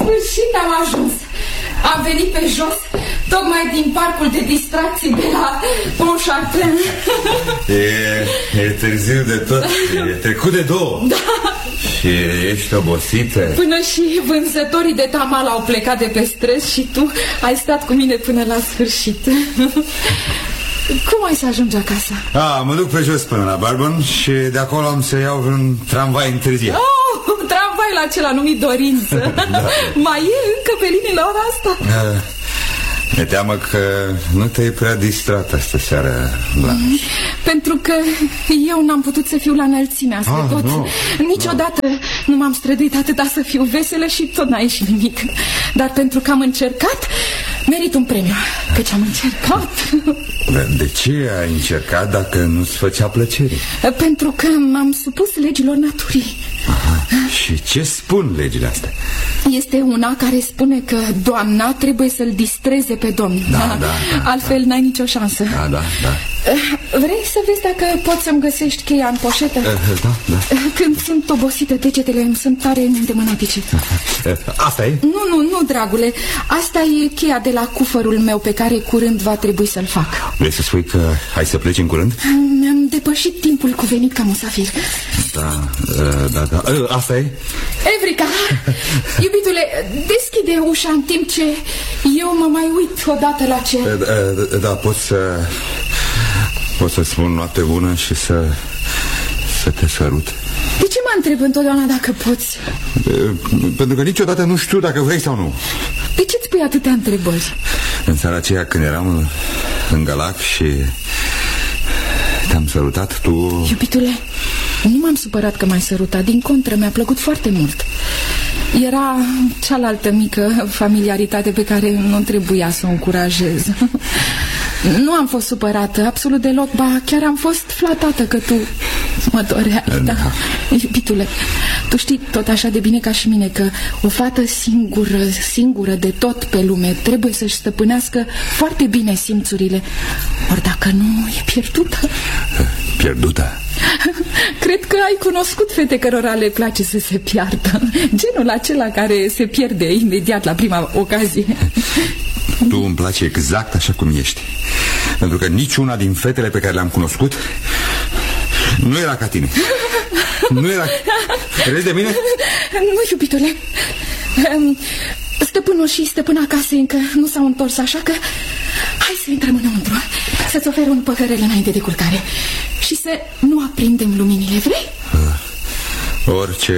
sfârșit am ajuns. Am venit pe jos, tocmai din parcul de distracție de la Pontchartrain. E târziu de tot, e trecut de 2. Da. Și ești obosită. Până și vânzătorii de tamal au plecat de pe străzi și tu ai stat cu mine până la sfârșit. Cum ai să ajungi acasă? Mă duc pe jos până la Barbon și de acolo am să iau un tramvai întârziat. Tramvaiul acela numit Dorință. Da. Mai e încă pe linie la ora asta? Mi-e teamă că nu te-ai prea distrat astă seară, Blanche. Pentru că eu n-am putut să fiu la înălțimea asta tot. Nu. Niciodată nu m-am străduit atâta să fiu veselă și tot n-a ieșit nimic. Dar pentru că am încercat, merit un premiu. Căci am încercat. De ce ai încercat dacă nu-ți făcea plăcere? Pentru că m-am supus legilor naturii. Aha. Și ce spun legile astea? Este una care spune că doamna trebuie să-l distreze pe domn. Da. Altfel n-ai nicio șansă. Da. Vrei să vezi dacă poți să-mi găsești cheia în poșetă? Da. Când sunt obosită, degetele îmi sunt tare nemânatice. Asta e? Nu, dragule. Asta e cheia de la cufărul meu pe care curând va trebui să-l fac. Vrei să spui că ai să pleci în curând? Mi-am depășit timpul cuvenit ca musafir. Da. Asta e? Evrica, iubitule, deschide ușa în timp ce eu mă mai uit odată la cer. Da, pot să spun noapte bună și să te sărut. De ce mă întreb întotdeauna dacă poți? Pentru că niciodată nu știu dacă vrei sau nu. De ce-ți pui atâtea întrebări? În seara aceea când eram în Galac și te-am sărutat, tu... Iubitule, nu m-am supărat că m-ai sărutat. Din contră, mi-a plăcut foarte mult. Era cealaltă mică familiaritate pe care nu trebuia să o încurajez. Nu am fost supărată absolut deloc, ba chiar am fost flatată că tu mă doreai. Da. Iubitule, tu știi tot așa de bine ca și mine că o fată singură de tot pe lume trebuie să-și stăpânească foarte bine simțurile. Ori dacă nu, e pierdută. Pierdută? Cred că ai cunoscut fete cărora le place să se piardă. Genul acela care se pierde imediat la prima ocazie. Tu îmi place exact așa cum ești. Pentru că niciuna din fetele pe care le-am cunoscut nu era ca tine. Nu era... Crezi de mine? Nu, iubitule. Stăpânul și stăpâna casei încă nu s-au întors, așa că hai să intrăm înăuntru, să-ți ofer un păhărel înainte de culcare și să nu aprindem luminile, vrei? Orice